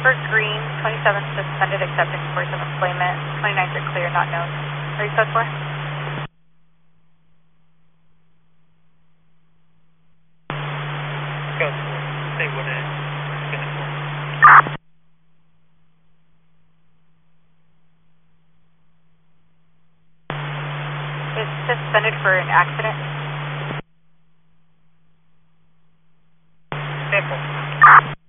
for green, 27 suspended accepting course of employment, 29s are clear, not known. Are you code 4? Code 4, say what it is. It's suspended for an accident.